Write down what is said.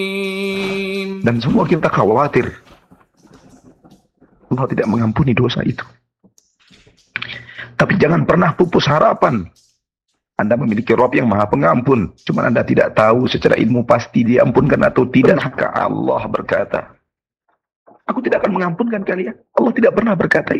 Dan semua kita khawatir Allah tidak mengampuni dosa itu. Tapi jangan pernah pupus harapan. Anda memiliki Rabb yang Maha Pengampun, cuma Anda tidak tahu secara ilmu pasti diampunkan atau tidak. Maka Allah berkata, aku tidak akan mengampunkan kalian. Allah tidak pernah berkata